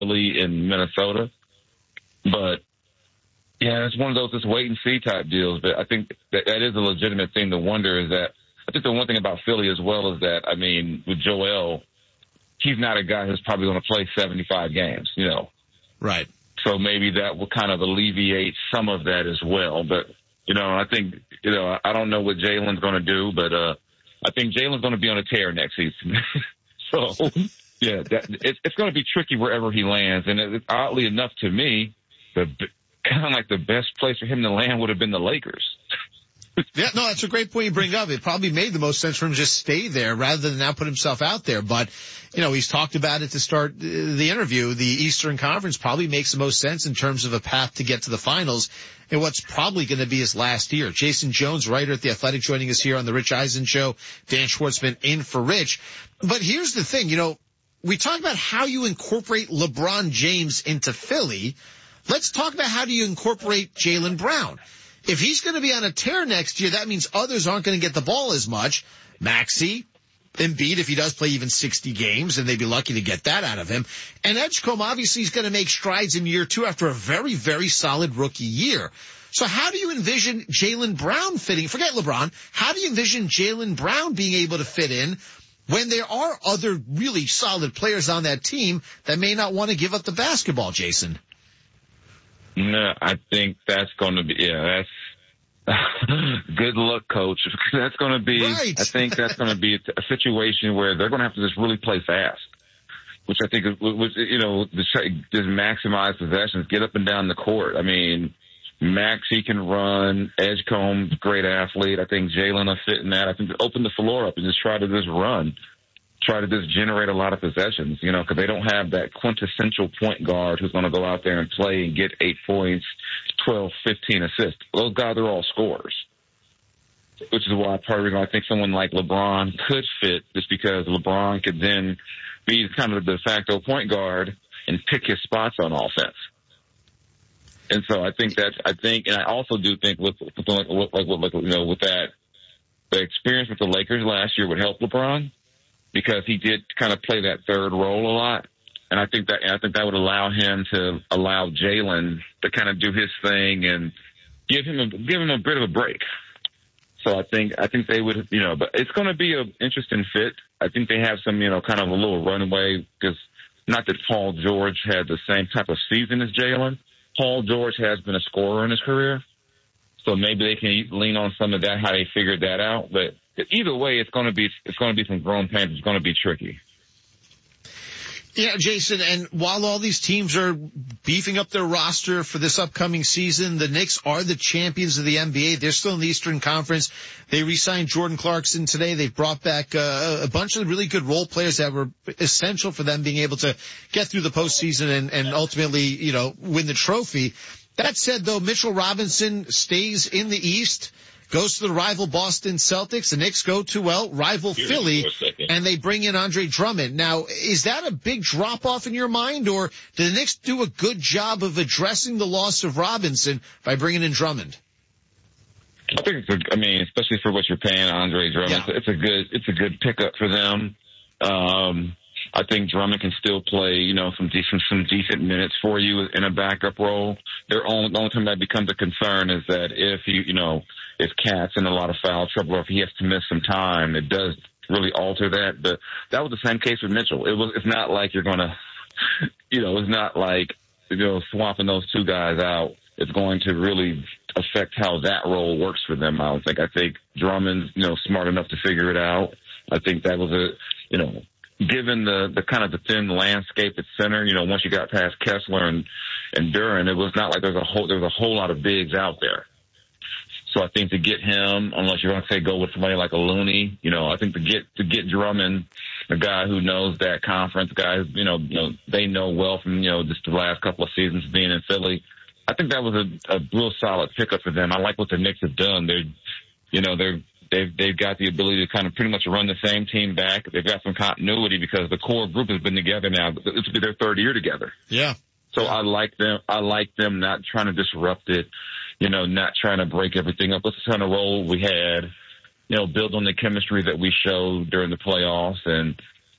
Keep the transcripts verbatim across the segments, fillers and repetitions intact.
Philly and Minnesota. But, yeah, it's one of those just wait-and-see type deals. But I think that, that is a legitimate thing to wonder is that I think the one thing about Philly as well is that, I mean, with Joel, he's not a guy who's probably going to play seventy-five games, you know. Right. So maybe that will kind of alleviate some of that as well. But, you know, I think, you know, I don't know what Jalen's going to do, but uh, I think Jalen's going to be on a tear next season. So, yeah, that, it, it's going to be tricky wherever he lands. And it, oddly enough to me, the kind of like the best place for him to land would have been the Lakers. Yeah, no, that's a great point you bring up. It probably made the most sense for him to just stay there rather than now put himself out there. But, you know, he's talked about it to start the interview. The Eastern Conference probably makes the most sense in terms of a path to get to the finals in what's probably going to be his last year. Jason Jones, writer at The Athletic, joining us here on the Rich Eisen Show. Dan Schwartzman in for Rich. But here's the thing, you know, we talk about how you incorporate LeBron James into Philly. Let's talk about how do you incorporate Jaylen Brown. If he's going to be on a tear next year, that means others aren't going to get the ball as much. Maxey, Embiid, if he does play even sixty games, and they'd be lucky to get that out of him. And Edgecombe, obviously, is going to make strides in year two after a very, very solid rookie year. So how do you envision Jaylen Brown fitting? Forget LeBron. How do you envision Jaylen Brown being able to fit in when there are other really solid players on that team that may not want to give up the basketball, Jason? No, I think that's going to be, yeah, that's good luck, coach. That's going to be, right. I think that's going to be a situation where they're going to have to just really play fast, which I think was, you know, just maximize possessions, get up and down the court. I mean, Max, he can run. Edgecombe's a great athlete. I think Jaylen will fit in that. I think open the floor up and just try to just run. Try to just generate a lot of possessions, you know, because they don't have that quintessential point guard who's going to go out there and play and get eight points, twelve, fifteen assists. Those guys are all scorers, which is why part of it, I think someone like LeBron could fit just because LeBron could then be kind of the de facto point guard and pick his spots on offense. And so I think that's, I think, and I also do think with, with like, like, like, you know, with that, the experience with the Lakers last year would help LeBron, because he did kind of play that third role a lot. And I think that, I think that would allow him to allow Jaylen to kind of do his thing and give him a, give him a bit of a break. So I think, I think they would, you know, but it's going to be an interesting fit. I think they have some, you know, kind of a little runaway, because not that Paul George had the same type of season as Jaylen. Paul George has been a scorer in his career. So maybe they can lean on some of that, how they figured that out. But either way, it's going to be it's going to be some growing pains. It's going to be tricky. Yeah, Jason, and while all these teams are beefing up their roster for this upcoming season, the Knicks are the champions of the N B A. They're still in the Eastern Conference. They re-signed Jordan Clarkson today. They've brought back uh, a bunch of really good role players that were essential for them being able to get through the postseason and, and ultimately, you know, win the trophy. That said, though, Mitchell Robinson stays in the East, goes to the rival Boston Celtics. The Knicks go to, well, rival Here, Philly, and they bring in Andre Drummond. Now, is that a big drop-off in your mind, or did the Knicks do a good job of addressing the loss of Robinson by bringing in Drummond? I think it's a, I mean, especially for what you're paying Andre Drummond, yeah. it's a good, it's a good pickup for them. Um, I think Drummond can still play, you know, some decent, some decent minutes for you in a backup role. Their only, the only time that becomes a concern is that if you, you know, if Cat's in a lot of foul trouble or if he has to miss some time, it does really alter that. But that was the same case with Mitchell. It was, it's not like you're going to, you know, it's not like, you know, swapping those two guys out. It's going to really affect how that role works for them. I don't think. I think Drummond's, you know, smart enough to figure it out. I think that was a, you know, given the, the kind of the thin landscape at center, you know, once you got past Kessler and, and Duren, it was not like there's a whole, there was a whole lot of bigs out there. So I think to get him, unless you're going to say go with somebody like a Looney, you know, I think to get, to get Drummond, a guy who knows that conference, guys, you know, you know, they know well from, you know, just the last couple of seasons being in Philly. I think that was a, a real solid pickup for them. I like what the Knicks have done. They're, you know, they're, They've, they've got the ability to kind of pretty much run the same team back. They've got some continuity because the core group has been together now. This will be their third year together. Yeah. So I like them. I like them not trying to disrupt it, you know, not trying to break everything up. Let's just kind of roll we had, you know, build on the chemistry that we showed during the playoffs and,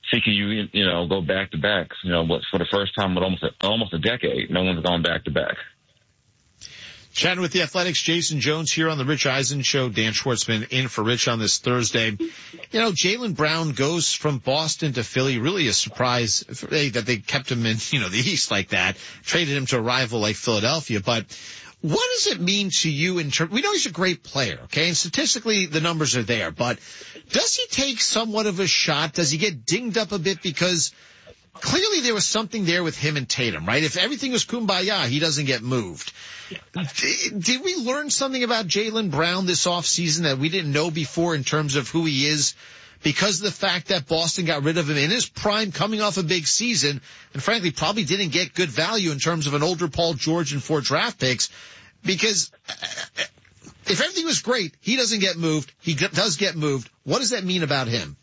see can you, you know, go back to back. You know, what for the first time in almost a, almost a decade, no one's gone back to back. Chatting with the Athletics, Jason Jones here on the Rich Eisen Show. Dan Schwartzman in for Rich on this Thursday. You know, Jaylen Brown goes from Boston to Philly. Really a surprise for, hey, that they kept him in, you know, the East like that. Traded him to a rival like Philadelphia. But what does it mean to you in terms, we know he's a great player, okay? And statistically, the numbers are there. But does he take somewhat of a shot? Does he get dinged up a bit? Because clearly there was something there with him and Tatum, right? If everything was kumbaya, he doesn't get moved. Did we learn something about Jaylen Brown this offseason that we didn't know before in terms of who he is because of the fact that Boston got rid of him in his prime coming off a big season and frankly probably didn't get good value in terms of an older Paul George and four draft picks? Because if everything was great, he doesn't get moved. He does get moved. What does that mean about him?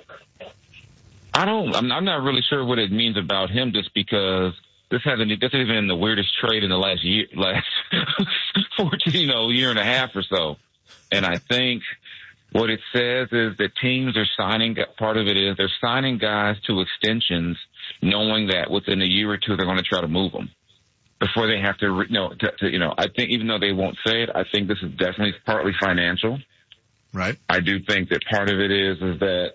I don't, I'm, I'm not really sure what it means about him just because this hasn't, this isn't even the weirdest trade in the last year, last fourteen, you know, year and a half or so. And I think what it says is that teams are signing, part of it is they're signing guys to extensions knowing that within a year or two they're going to try to move them before they have to, you know, to, to, you know, I think even though they won't say it, I think this is definitely partly financial. Right. I do think that part of it is, is that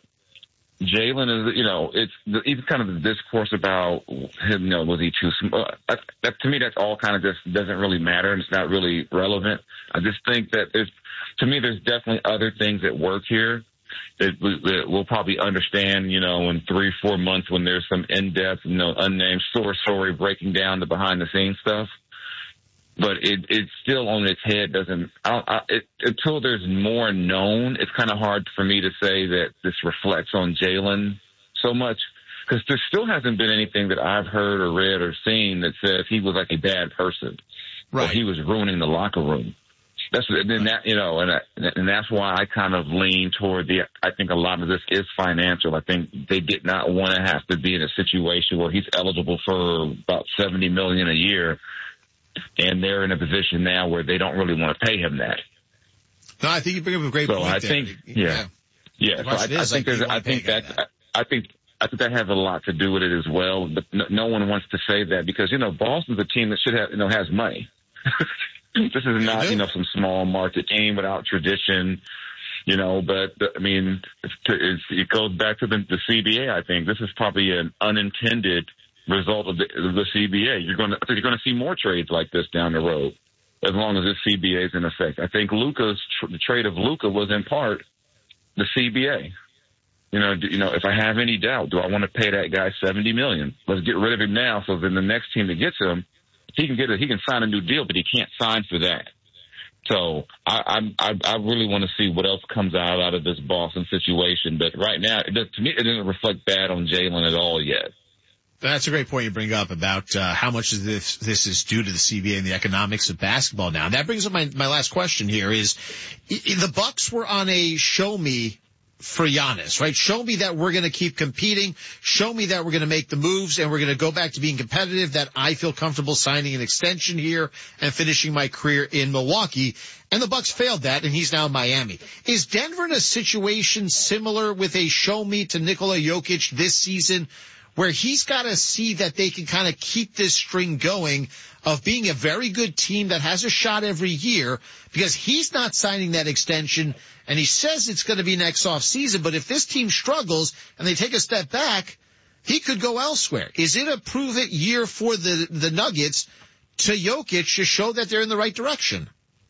Jaylen is, you know, it's the, even kind of the discourse about him, you know, was he too small? That, that, to me, that's all kind of just doesn't really matter and it's not really relevant. I just think that there's, to me, there's definitely other things at work here that, we, that we'll probably understand, you know, in three, four months when there's some in-depth, you know, unnamed source story breaking down the behind-the-scenes stuff. But it, it's still on its head. Doesn't I don't, I, it, until there's more known, it's kind of hard for me to say that this reflects on Jaylen so much because there still hasn't been anything that I've heard or read or seen that says he was like a bad person, right? Or he was ruining the locker room. That's and that you know, and I, and that's why I kind of lean toward the. I think a lot of this is financial. I think they did not want to have to be in a situation where he's eligible for about seventy million dollars a year. And they're in a position now where they don't really want to pay him that. No, I think you bring up a great so point. I there. think, yeah, yeah. yeah. So I, I think like there's, I think that, that, I think, I think that has a lot to do with it as well. But no, no one wants to say that because you know Boston's a team that should have, you know, has money. This is not, you know, some small market team without tradition. You know, but I mean, it's, it's, it goes back to the, the C B A. I think this is probably an unintended result of the, of the C B A. You're going to you're going to see more trades like this down the road, as long as this C B A is in effect. I think Luka's the trade of Luka was in part the C B A. You know, do, you know, if I have any doubt, do I want to pay that guy seventy million? Let's get rid of him now, so then the next team that gets him, he can get a, he can sign a new deal, but he can't sign for that. So I I I really want to see what else comes out out of this Boston situation. But right now, it does, to me, it doesn't reflect bad on Jaylen at all yet. That's a great point you bring up about uh, how much of this this is due to the C B A and the economics of basketball now. And that brings up my my last question here is the Bucks were on a show me for Giannis, right? Show me that we're going to keep competing. Show me that we're going to make the moves and we're going to go back to being competitive, that I feel comfortable signing an extension here and finishing my career in Milwaukee. And the Bucks failed that, and he's now in Miami. Is Denver in a situation similar with a show me to Nikola Jokic this season, where he's got to see that they can kind of keep this string going of being a very good team that has a shot every year, because he's not signing that extension, and he says it's going to be next off season, but if this team struggles and they take a step back, he could go elsewhere. Is it a prove-it year for the, the Nuggets to Jokic to show that they're in the right direction?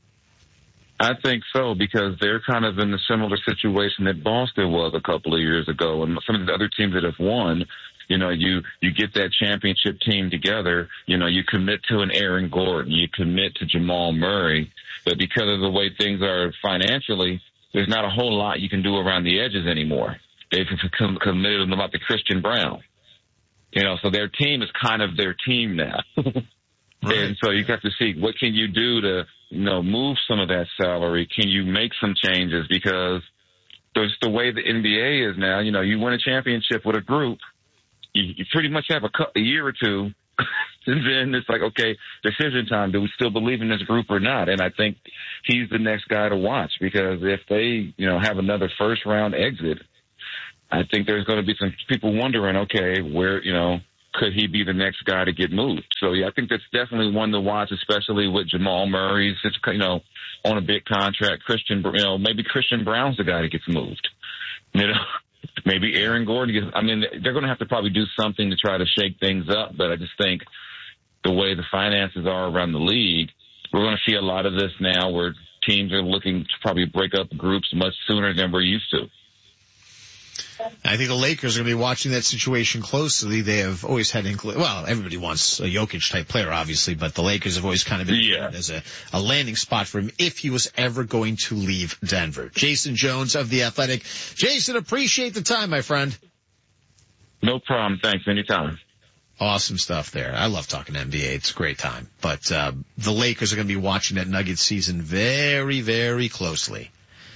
I think so, because they're kind of in the similar situation that Boston was a couple of years ago, and some of the other teams that have won. You know, you, you get that championship team together, you know, you commit to an Aaron Gordon, you commit to Jamal Murray, but because of the way things are financially, there's not a whole lot you can do around the edges anymore. They've committed them about the Christian Brown. You know, so their team is kind of their team now. Right. And so you have to see what can you do to, you know, move some of that salary? Can you make some changes? Because there's the way the N B A is now, you know, you win a championship with a group, You, you pretty much have a, a year or two, and then it's like, okay, decision time. Do we still believe in this group or not? And I think he's the next guy to watch, because if they, you know, have another first round exit, I think there's going to be some people wondering, okay, where, you know, could he be the next guy to get moved? So, yeah, I think that's definitely one to watch, especially with Jamal Murray, since, you know, on a big contract. Christian, you know, maybe Christian Brown's the guy that gets moved. You know, maybe Aaron Gordon gets, I mean, they're going to have to probably do something to try to shake things up, but I just think the way the finances are around the league, we're going to see a lot of this now where teams are looking to probably break up groups much sooner than we're used to. I think the Lakers are going to be watching that situation closely. They have always had, incl- well, everybody wants a Jokic-type player, obviously, but the Lakers have always kind of been yeah. as a, a landing spot for him if he was ever going to leave Denver. Jason Jones of The Athletic. Jason, appreciate the time, my friend. No problem. Thanks. Anytime. Awesome stuff there. I love talking N B A. It's a great time. But uh, the Lakers are going to be watching that Nuggets season very, very closely.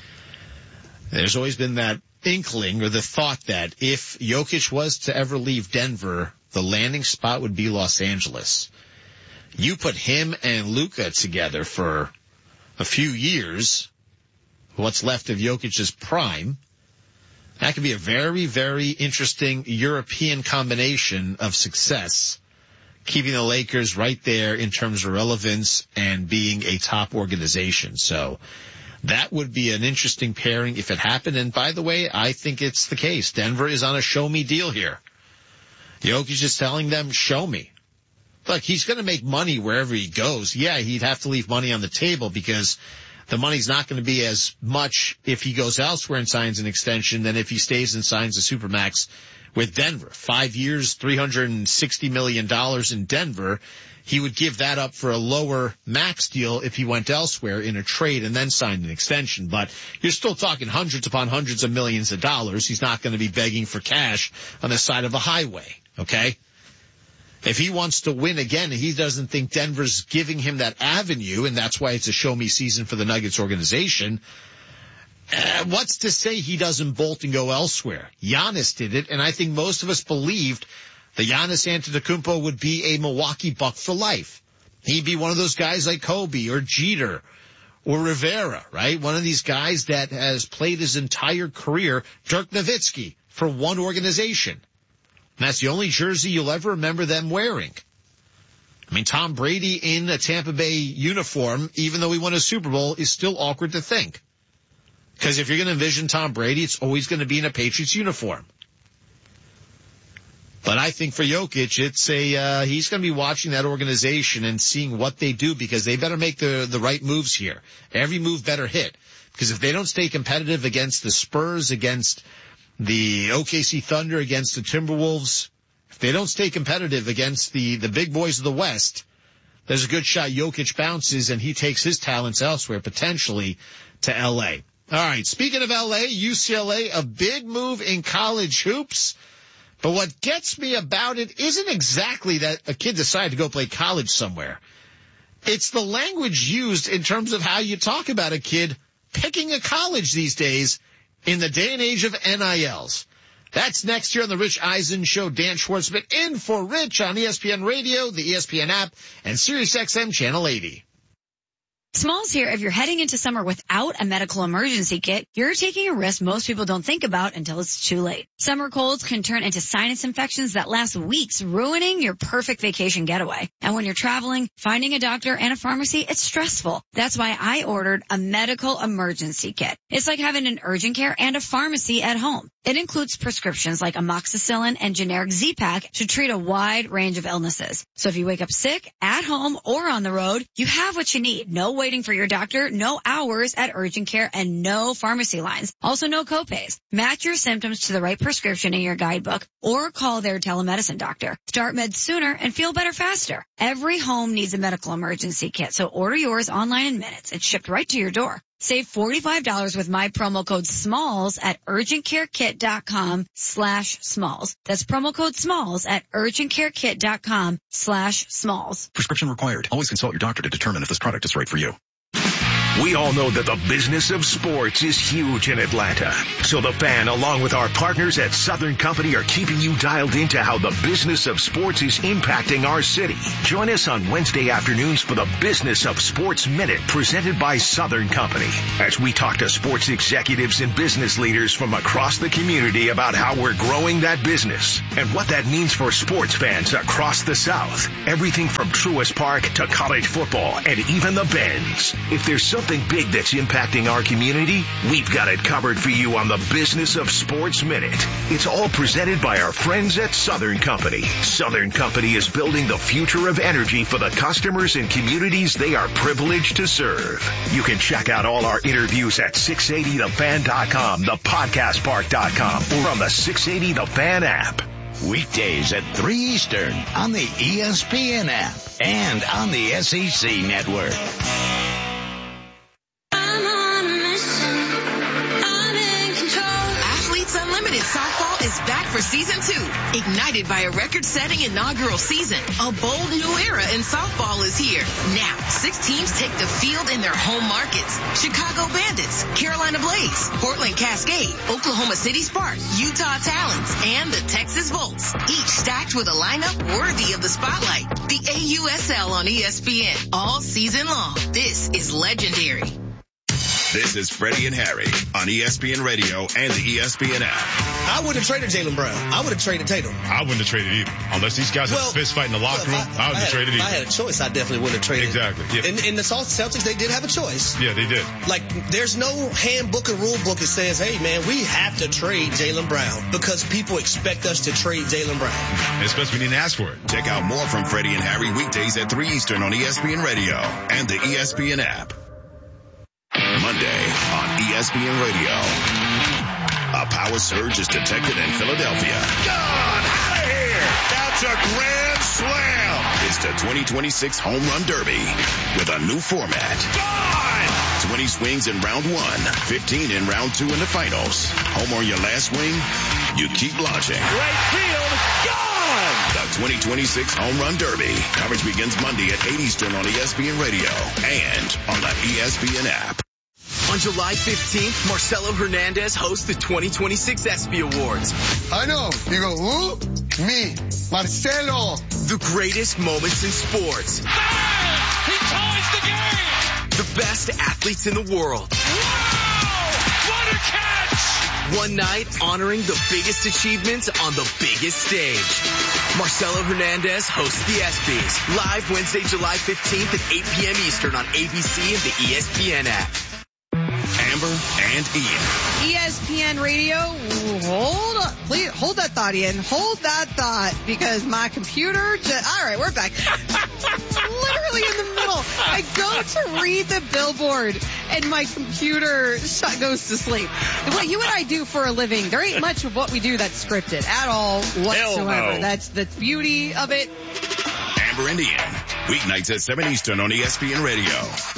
There's always been that inkling or the thought that if Jokic was to ever leave Denver, the landing spot would be Los Angeles. You put him and Luka together for a few years, what's left of Jokic's prime, that could be a very, very interesting European combination of success, keeping the Lakers right there in terms of relevance and being a top organization. So that would be an interesting pairing if it happened. And by the way, I think it's the case. Denver is on a show-me deal here. Jokic is telling them, show me. Look, he's going to make money wherever he goes. Yeah, he'd have to leave money on the table because the money's not going to be as much if he goes elsewhere and signs an extension than if he stays and signs a Supermax with Denver. Five years, three hundred sixty million dollars in Denver. He would give that up for a lower max deal if he went elsewhere in a trade and then signed an extension. But you're still talking hundreds upon hundreds of millions of dollars. He's not going to be begging for cash on the side of a highway, okay? If he wants to win again, he doesn't think Denver's giving him that avenue, and that's why it's a show-me season for the Nuggets organization. Uh, what's to say he doesn't bolt and go elsewhere? Giannis did it, and I think most of us believed that Giannis Antetokounmpo would be a Milwaukee Buck for life. He'd be one of those guys like Kobe or Jeter or Rivera, right? One of these guys that has played his entire career, Dirk Nowitzki, for one organization. And that's the only jersey you'll ever remember them wearing. I mean, Tom Brady in a Tampa Bay uniform, even though he won a Super Bowl, is still awkward to think. Because if you're going to envision Tom Brady, it's always going to be in a Patriots uniform. But I think for Jokic, it's a uh, he's going to be watching that organization and seeing what they do because they better make the the right moves here. Every move better hit. Because if they don't stay competitive against the Spurs, against the O K C Thunder, against the Timberwolves, if they don't stay competitive against the, the big boys of the West, there's a good shot Jokic bounces and he takes his talents elsewhere, potentially to L A. All right, speaking of L A, U C L A, a big move in college hoops. But what gets me about it isn't exactly that a kid decided to go play college somewhere. It's the language used in terms of how you talk about a kid picking a college these days in the day and age of N I Ls. That's next here on the Rich Eisen Show. Dan Schwartzman in for Rich on E S P N Radio, the E S P N app, and Sirius X M Channel eighty. Smalls here. If you're heading into summer without a medical emergency kit, you're taking a risk most people don't think about until it's too late. Summer colds can turn into sinus infections that last weeks, ruining your perfect vacation getaway. And when you're traveling, finding a doctor and a pharmacy, it's stressful. That's why I ordered a medical emergency kit. It's like having an urgent care and a pharmacy at home. It includes prescriptions like amoxicillin and generic Z-Pak to treat a wide range of illnesses. So if you wake up sick, at home, or on the road, you have what you need. No waiting for your doctor, no hours at urgent care, and no pharmacy lines. Also no copays. Match your symptoms to the right prescription in your guidebook or call their telemedicine doctor. Start meds sooner and feel better faster. Every home needs a medical emergency kit, so order yours online in minutes. It's shipped right to your door. Save forty-five dollars with my promo code SMALLS at urgentcarekit.com slash SMALLS. That's promo code SMALLS at urgentcarekit.com slash SMALLS. Prescription required. Always consult your doctor to determine if this product is right for you. We all know that the business of sports is huge in Atlanta. So the Fan, along with our partners at Southern Company, are keeping you dialed into how the business of sports is impacting our city. Join us on Wednesday afternoons for the Business of Sports Minute, presented by Southern Company, as we talk to sports executives and business leaders from across the community about how we're growing that business and what that means for sports fans across the South. Everything from Truist Park to college football and even the Benz. If there's something big that's impacting our community, we've got it covered for you on the Business of Sports Minute. It's all presented by our friends at Southern Company. Southern Company is building the future of energy for the customers and communities they are privileged to serve. You can check out all our interviews at six eighty the fan dot com, the podcast park dot com, or on the six eighty The Fan app. Weekdays at three Eastern on the E S P N app and on the S E C network. Unlimited Softball is back for season two. Ignited by a record-setting inaugural season, a bold new era in softball is here. Now, six teams take the field in their home markets. Chicago Bandits, Carolina Blaze, Portland Cascade, Oklahoma City Sparks, Utah Talons, and the Texas Volts. Each stacked with a lineup worthy of the spotlight. The A U S L on E S P N all season long. This is legendary. This is Freddie and Harry on E S P N Radio and the E S P N app. I would have traded Jaylen Brown. I would have traded Tatum. I wouldn't have traded either. Unless these guys well, have a fist fight in the locker well, room, I, I, I would have traded either. If I had a choice, I definitely would have traded. Exactly. Yeah. In, in the Celtics, they did have a choice. Yeah, they did. Like, there's no handbook or rule book that says, hey, man, we have to trade Jaylen Brown because people expect us to trade Jaylen Brown. Especially we didn't ask for it. Check out more from Freddie and Harry weekdays at three Eastern on E S P N Radio and the E S P N app. Monday on E S P N Radio. A power surge is detected in Philadelphia. Gone! Out of here! That's a grand slam! It's the twenty twenty-six Home Run Derby with a new format. Gone! twenty swings in round one, fifteen in round two in the finals. Home on your last swing, you keep launching. Right field, gone! The twenty twenty-six Home Run Derby. Coverage begins Monday at eight Eastern on E S P N Radio and on the E S P N app. On July fifteenth, Marcelo Hernandez hosts the twenty twenty-six ESPY Awards. I know. You go, who? Me, Marcelo. The greatest moments in sports. Bang! He ties the game! The best athletes in the world. Wow! What a catch! One night honoring the biggest achievements on the biggest stage. Marcelo Hernandez hosts the ESPYs. Live Wednesday, July fifteenth at eight p.m. Eastern on A B C and the E S P N app. Amber and Ian. E S P N Radio, hold on, please, hold that thought, Ian. Hold that thought, because my computer just, all right, we're back. Literally in the middle. I go to read the billboard, and my computer shut, goes to sleep. What you and I do for a living, there ain't much of what we do that's scripted at all whatsoever. No. That's the beauty of it. Amber and Ian, weeknights at seven Eastern on E S P N Radio.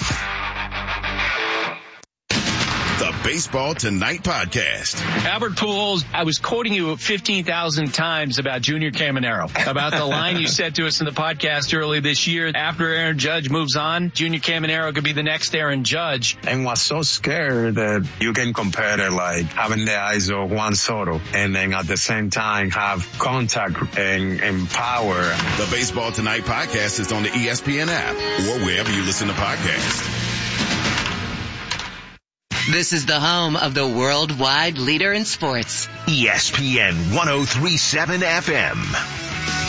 The Baseball Tonight podcast. Albert Pujols, I was quoting you fifteen thousand times about Junior Caminero, about the line you said to us in the podcast earlier this year. After Aaron Judge moves on, Junior Caminero could be the next Aaron Judge. And was so scared that you can compare it like having the eyes of Juan Soto and then at the same time have contact and, and power. The Baseball Tonight podcast is on the E S P N app or wherever you listen to podcasts. This is the home of the worldwide leader in sports. E S P N one oh three point seven F M.